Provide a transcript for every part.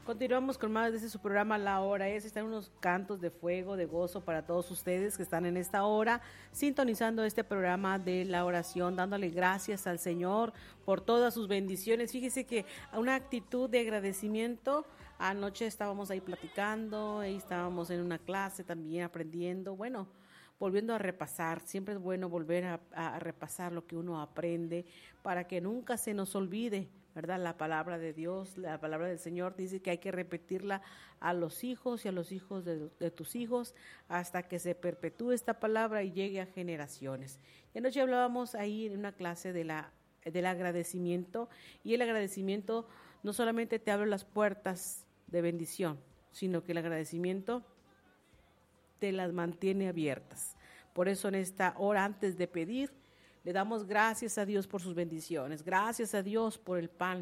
Continuamos con más de su programa La Hora Es. Están unos cantos de fuego, de gozo para todos ustedes que están en esta hora sintonizando este programa de la oración, dándole gracias al Señor por todas sus bendiciones. Fíjese que una actitud de agradecimiento. Anoche estábamos ahí platicando, ahí estábamos en una clase también aprendiendo, bueno, volviendo a repasar. Siempre es bueno volver a repasar lo que uno aprende para que nunca se nos olvide, ¿verdad? La palabra de Dios, la palabra del Señor dice que hay que repetirla a los hijos y a los hijos de tus hijos hasta que se perpetúe esta palabra y llegue a generaciones. Y anoche hablábamos ahí en una clase del agradecimiento, y el agradecimiento no solamente te abre las puertas de bendición, sino que el agradecimiento te las mantiene abiertas. Por eso en esta hora, antes de pedir, le damos gracias a Dios por sus bendiciones, gracias a Dios por el pan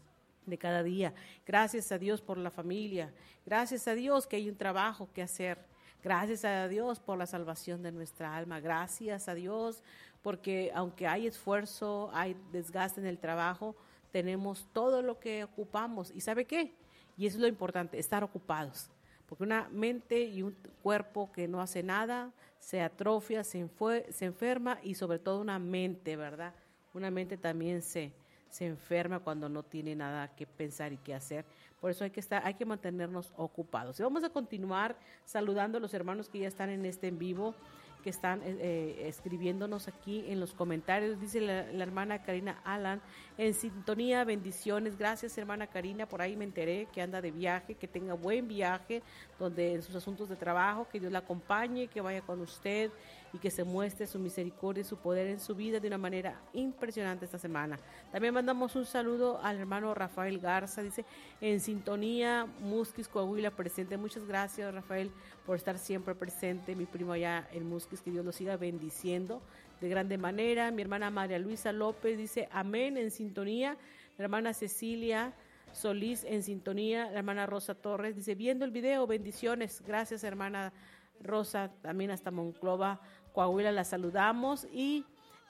de cada día, gracias a Dios por la familia, gracias a Dios que hay un trabajo que hacer, gracias a Dios por la salvación de nuestra alma, gracias a Dios porque aunque hay esfuerzo, hay desgaste en el trabajo, tenemos todo lo que ocupamos. ¿Y sabe qué? Y eso es lo importante, estar ocupados. Porque una mente y un cuerpo que no hace nada se atrofia, se enferma, y sobre todo una mente, ¿verdad? Una mente también se enferma cuando no tiene nada que pensar y que hacer. Por eso hay que mantenernos ocupados. Y vamos a continuar saludando a los hermanos que ya están en este en vivo, que están escribiéndonos aquí en los comentarios. Dice la hermana Karina Alan, en sintonía, bendiciones. Gracias, hermana Karina, por ahí me enteré que anda de viaje, que tenga buen viaje, donde en sus asuntos de trabajo, que Dios la acompañe, que vaya con usted y que se muestre su misericordia y su poder en su vida de una manera impresionante esta semana. También mandamos un saludo al hermano Rafael Garza, dice, en sintonía, Musquis, Coahuila, presente. Muchas gracias, Rafael, por estar siempre presente, mi primo allá en Musquis, que Dios lo siga bendiciendo de grande manera. Mi hermana María Luisa López dice, amén, en sintonía. La hermana Cecilia Solís, en sintonía. La hermana Rosa Torres dice, viendo el video, bendiciones. Gracias, hermana Rosa, también hasta Monclova, Coahuila, la saludamos. Y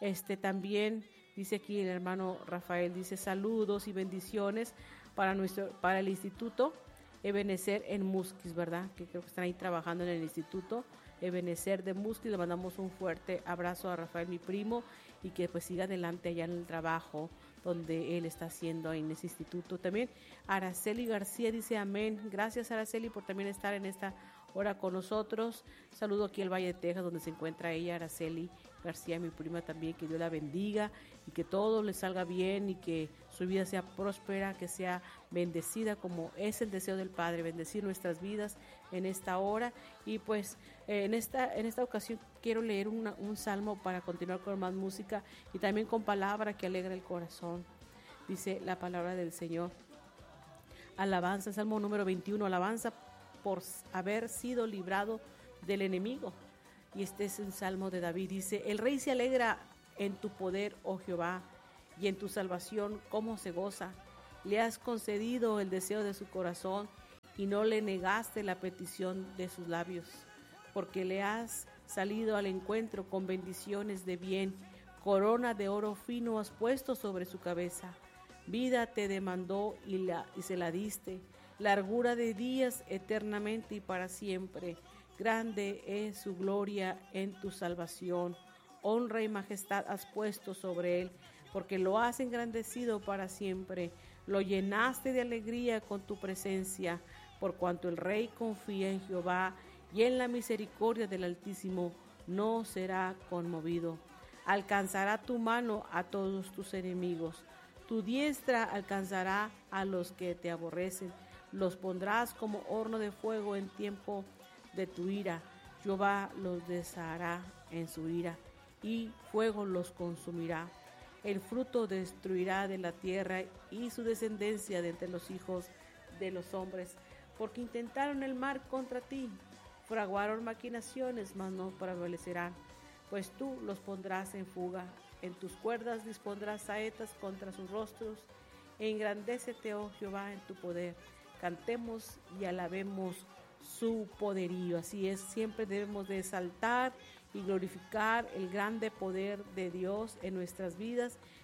también dice aquí el hermano Rafael, dice, saludos y bendiciones para el Instituto Ebenecer en Musquis, ¿verdad? Que creo que están ahí trabajando en el Instituto Ebenecer de Musquis. Le mandamos un fuerte abrazo a Rafael, mi primo, y que pues siga adelante allá en el trabajo donde él está haciendo ahí en ese instituto. También Araceli García dice amén. Gracias, Araceli, por también estar en esta hora con nosotros. Saludo aquí al Valle de Texas, donde se encuentra ella, Araceli García, mi prima también. Que Dios la bendiga y que todo le salga bien y que su vida sea próspera, que sea bendecida como es el deseo del Padre, bendecir nuestras vidas en esta hora. Y pues en esta ocasión quiero leer un salmo para continuar con más música y también con palabra que alegra el corazón. Dice la palabra del Señor. Alabanza, Salmo número 21, alabanza por haber sido librado del enemigo. Y este es un salmo de David. Dice, el rey se alegra en tu poder, oh Jehová, y en tu salvación cómo se goza. Le has concedido el deseo de su corazón y no le negaste la petición de sus labios, porque le has salido al encuentro con bendiciones de bien. Corona de oro fino has puesto sobre su cabeza. Vida te demandó y se la diste. Largura de días eternamente y para siempre. Grande es su gloria en tu salvación. Honra y majestad has puesto sobre él, porque lo has engrandecido para siempre. Lo llenaste de alegría con tu presencia, por cuanto el rey confía en Jehová y en la misericordia del Altísimo no será conmovido. Alcanzará tu mano a todos tus enemigos. Tu diestra alcanzará a los que te aborrecen. Los pondrás como horno de fuego en tiempo de tu ira. Jehová los deshará en su ira y fuego los consumirá. El fruto destruirá de la tierra y su descendencia de entre los hijos de los hombres, porque intentaron el mal contra ti, fraguaron maquinaciones, mas no prevalecerán, pues tú los pondrás en fuga. En tus cuerdas dispondrás saetas contra sus rostros. Engrandécete, oh Jehová, en tu poder. Cantemos y alabemos su poderío. Así es, siempre debemos de exaltar y glorificar el grande poder de Dios en nuestras vidas,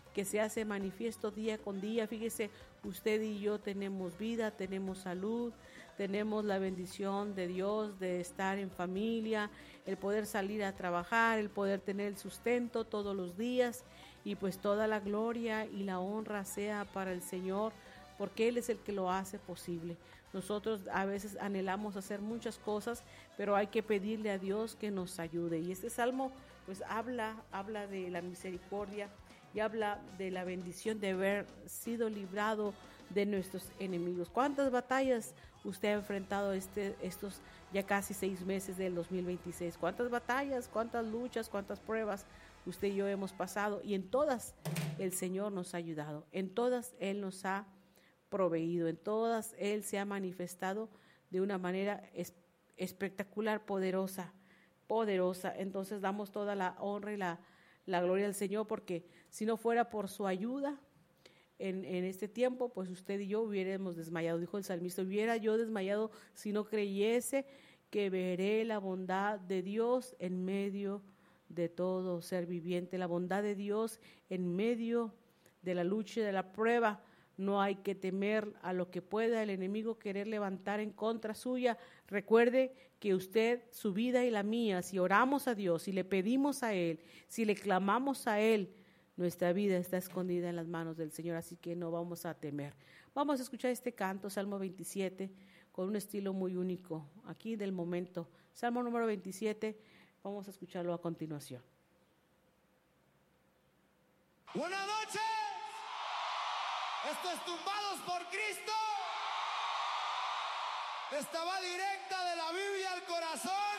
que se hace manifiesto día con día. Fíjese, usted y yo tenemos vida, tenemos salud, tenemos la bendición de Dios de estar en familia, el poder salir a trabajar, el poder tener el sustento todos los días, y pues toda la gloria y la honra sea para el Señor, porque Él es el que lo hace posible. Nosotros a veces anhelamos hacer muchas cosas, pero hay que pedirle a Dios que nos ayude. Y este salmo pues habla de la misericordia y habla de la bendición de haber sido librado de nuestros enemigos. ¿Cuántas batallas usted ha enfrentado estos ya casi 6 meses del 2026? ¿Cuántas batallas, cuántas luchas, cuántas pruebas usted y yo hemos pasado? Y en todas el Señor nos ha ayudado, en todas Él nos ha proveído, en todas Él se ha manifestado de una manera espectacular, poderosa. Entonces damos toda la honra y la gloria al Señor, porque si no fuera por su ayuda en este tiempo, pues usted y yo hubiéramos desmayado. Dijo el salmista: hubiera yo desmayado si no creyese que veré la bondad de Dios en medio de todo ser viviente, la bondad de Dios en medio de la lucha y de la prueba. No hay que temer a lo que pueda el enemigo querer levantar en contra suya. Recuerde que usted, su vida y la mía, si oramos a Dios, si le pedimos a Él, si le clamamos a Él, nuestra vida está escondida en las manos del Señor, así que no vamos a temer. Vamos a escuchar este canto, Salmo 27, con un estilo muy único, aquí del momento. Salmo número 27, vamos a escucharlo a continuación. Buenas noches. Esto es Tumbados por Cristo. Esta va directa de la Biblia al corazón.